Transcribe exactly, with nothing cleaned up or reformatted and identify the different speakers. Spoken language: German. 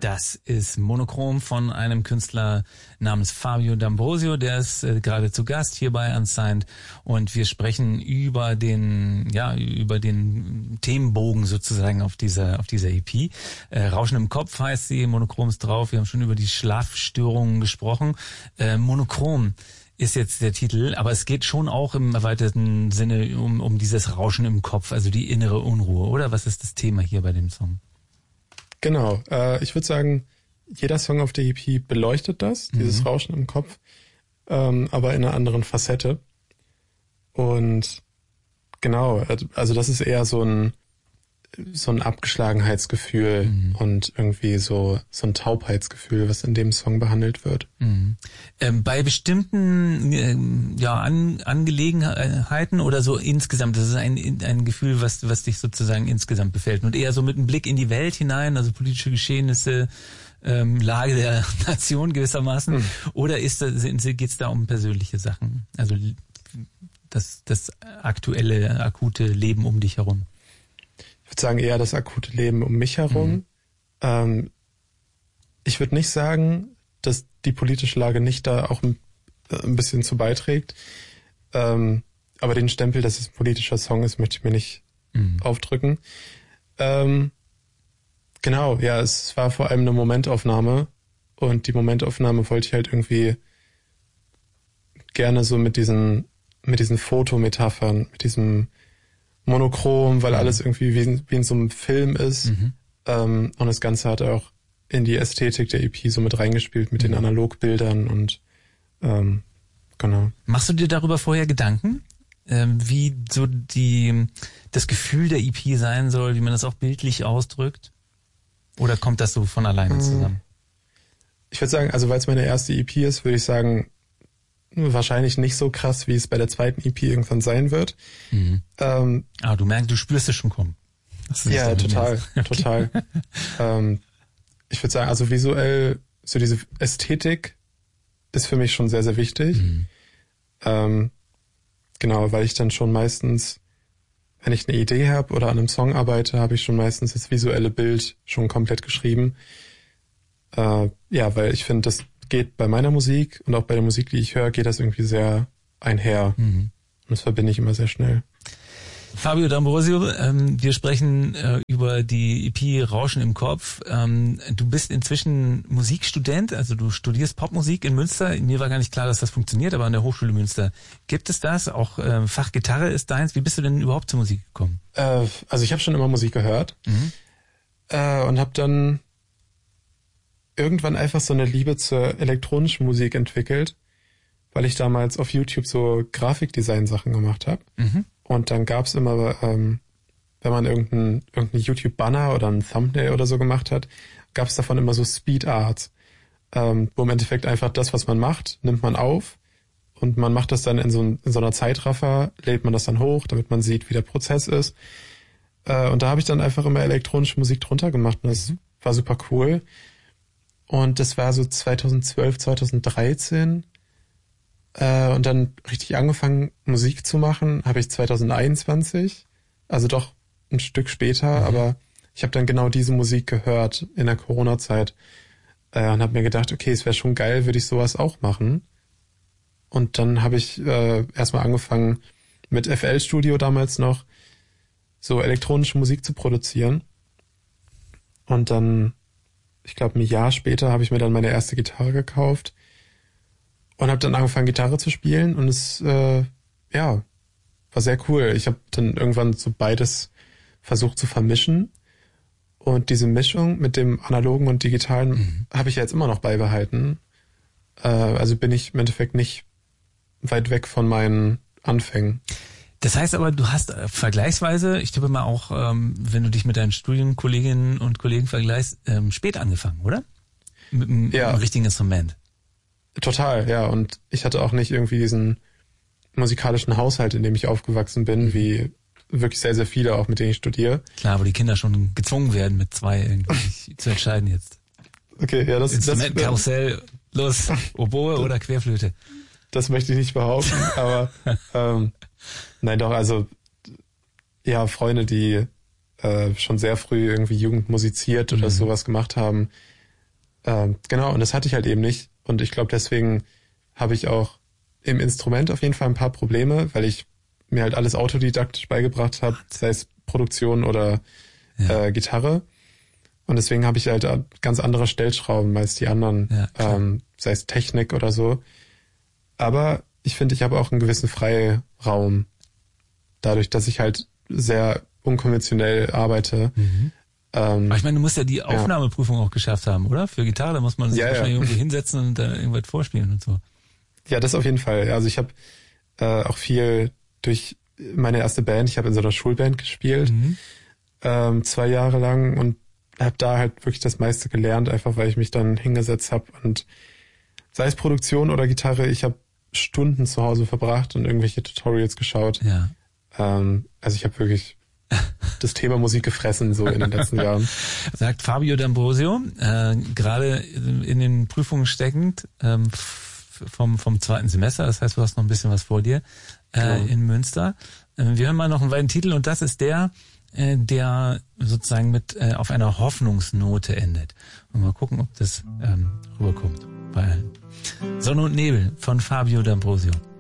Speaker 1: Das ist Monochrom von einem Künstler namens Fabio D'Ambrosio, der ist äh, gerade zu Gast hier bei Unsigned und wir sprechen über den, ja, über den Themenbogen sozusagen auf dieser, auf dieser E P. Äh, Rauschen im Kopf heißt sie, Monochrom ist drauf, wir haben schon über die Schlafstörungen gesprochen. Äh, Monochrom ist jetzt der Titel, aber es geht schon auch im erweiterten Sinne um, um dieses Rauschen im Kopf, also die innere Unruhe, oder? Was ist das Thema hier bei dem Song?
Speaker 2: Genau, äh, ich würde sagen, jeder Song auf der E P beleuchtet das, mhm. dieses Rauschen im Kopf, ähm, aber in einer anderen Facette. Und genau, also das ist eher so ein so ein Abgeschlagenheitsgefühl mhm. und irgendwie so so ein Taubheitsgefühl, was in dem Song behandelt wird.
Speaker 1: Mhm. Ähm, bei bestimmten ähm, ja an, Angelegenheiten oder so insgesamt, das ist ein ein Gefühl, was was dich sozusagen insgesamt befällt und eher so mit einem Blick in die Welt hinein, also politische Geschehnisse, ähm, Lage der Nation gewissermaßen, mhm. oder ist das, geht's da um persönliche Sachen, also das das aktuelle akute Leben um dich herum?
Speaker 2: Ich würde sagen, eher das akute Leben um mich herum. Mhm. Ähm, ich würde nicht sagen, dass die politische Lage nicht da auch ein, ein bisschen zu beiträgt. Ähm, aber den Stempel, dass es ein politischer Song ist, möchte ich mir nicht mhm. aufdrücken. Ähm, genau, ja, es war vor allem eine Momentaufnahme. Und die Momentaufnahme wollte ich halt irgendwie gerne so mit diesen, mit diesen Fotometaphern, mit diesem Monochrom, weil mhm. alles irgendwie wie in, wie in so einem Film ist. Mhm. Ähm, und das Ganze hat auch in die Ästhetik der E P so mit reingespielt, mit mhm. den Analogbildern und ähm, genau.
Speaker 1: Machst du dir darüber vorher Gedanken, ähm, wie so die das Gefühl der E P sein soll, wie man das auch bildlich ausdrückt? Oder kommt das so von alleine zusammen?
Speaker 2: Ich würde sagen, also weil es meine erste E P ist, würde ich sagen, wahrscheinlich nicht so krass, wie es bei der zweiten E P irgendwann sein wird.
Speaker 1: Mhm. Ähm, ah, du merkst, du spürst es schon kommen.
Speaker 2: Ja, total, okay. total. ähm, ich würde sagen, also visuell, so diese Ästhetik ist für mich schon sehr, sehr wichtig. Mhm. Ähm, genau, weil ich dann schon meistens, wenn ich eine Idee habe oder an einem Song arbeite, habe ich schon meistens das visuelle Bild schon komplett geschrieben. Äh, ja, weil ich finde, das geht bei meiner Musik und auch bei der Musik, die ich höre, geht das irgendwie sehr einher. Mhm. Und das verbinde ich immer sehr schnell.
Speaker 1: Fabio D'Ambrosio, ähm, wir sprechen äh, über die E P Rauschen im Kopf. Ähm, du bist inzwischen Musikstudent, also du studierst Popmusik in Münster. Mir war gar nicht klar, dass das funktioniert, aber an der Hochschule Münster gibt es das. Auch äh, Fach Gitarre ist deins. Wie bist du denn überhaupt zur Musik gekommen?
Speaker 2: Äh, also ich habe schon immer Musik gehört mhm. äh, und habe dann irgendwann einfach so eine Liebe zur elektronischen Musik entwickelt, weil ich damals auf YouTube so Grafikdesign-Sachen gemacht habe. Mhm. Und dann gab's immer, ähm, wenn man irgendein, irgendein YouTube-Banner oder ein Thumbnail oder so gemacht hat, gab's davon immer so Speed Art, ähm, wo im Endeffekt einfach das, was man macht, nimmt man auf und man macht das dann in so, in so einer Zeitraffer, lädt man das dann hoch, damit man sieht, wie der Prozess ist. Äh, und da habe ich dann einfach immer elektronische Musik drunter gemacht und das mhm. war super cool. Und das war so zweitausendzwölf, zweitausenddreizehn. Äh, und dann richtig angefangen, Musik zu machen, habe ich zweitausendeinundzwanzig. Also doch ein Stück später, mhm. aber ich habe dann genau diese Musik gehört in der Corona-Zeit. Äh, und habe mir gedacht, okay, es wäre schon geil, würde ich sowas auch machen. Und dann habe ich äh, erstmal angefangen, mit F L Studio damals noch so elektronische Musik zu produzieren. Und dann, ich glaube, ein Jahr später habe ich mir dann meine erste Gitarre gekauft und habe dann angefangen, Gitarre zu spielen und es, äh, ja, war sehr cool. Ich habe dann irgendwann so beides versucht zu vermischen und diese Mischung mit dem analogen und digitalen mhm. habe ich ja jetzt immer noch beibehalten. Äh, also bin ich im Endeffekt nicht weit weg von meinen Anfängen.
Speaker 1: Das heißt aber, du hast äh, vergleichsweise, ich tippe mal auch, ähm, wenn du dich mit deinen Studienkolleginnen und Kollegen vergleichst, ähm, spät angefangen, oder? Mit dem ja. richtigen Instrument.
Speaker 2: Total, ja. Und ich hatte auch nicht irgendwie diesen musikalischen Haushalt, in dem ich aufgewachsen bin, mhm. wie wirklich sehr, sehr viele, auch mit denen ich studiere.
Speaker 1: Klar, wo die Kinder schon gezwungen werden, mit zwei irgendwie sich zu entscheiden jetzt.
Speaker 2: Okay, ja, das ist
Speaker 1: Instrument, das, Karussell, los, Oboe oder Querflöte.
Speaker 2: Das möchte ich nicht behaupten, aber ähm, nein, doch, also ja, Freunde, die äh, schon sehr früh irgendwie Jugend musiziert oder mhm. sowas gemacht haben, Ähm, genau, und das hatte ich halt eben nicht. Und ich glaube, deswegen habe ich auch im Instrument auf jeden Fall ein paar Probleme, weil ich mir halt alles autodidaktisch beigebracht habe, sei es Produktion oder ja. äh, Gitarre. Und deswegen habe ich halt ganz andere Stellschrauben als die anderen, ja, ähm, sei es Technik oder so. Aber ich finde, ich habe auch einen gewissen Freiraum, dadurch, dass ich halt sehr unkonventionell arbeite.
Speaker 1: Mhm. Ähm, Aber ich meine, du musst ja die Aufnahmeprüfung ja. auch geschafft haben, oder? Für Gitarre, da muss man sich ja, wahrscheinlich ja. irgendwo hinsetzen und dann irgendwas vorspielen und so.
Speaker 2: Ja, das auf jeden Fall. Also ich habe äh, auch viel durch meine erste Band, ich habe in so einer Schulband gespielt, mhm. ähm, zwei Jahre lang und habe da halt wirklich das meiste gelernt, einfach weil ich mich dann hingesetzt habe und sei es Produktion oder Gitarre, ich habe Stunden zu Hause verbracht und irgendwelche Tutorials geschaut.
Speaker 1: Ja.
Speaker 2: Ähm, also ich habe wirklich das Thema Musik gefressen so in den letzten Jahren.
Speaker 1: Sagt Fabio D'Ambrosio, äh, gerade in den Prüfungen steckend ähm, vom vom zweiten Semester, das heißt, du hast noch ein bisschen was vor dir äh, genau. in Münster. Äh, wir hören mal noch einen weiteren Titel und das ist der, der sozusagen mit äh, auf einer Hoffnungsnote endet. Und mal gucken, ob das ähm, rüberkommt bei allen. Sonne und Nebel von Fabio D'Ambrosio.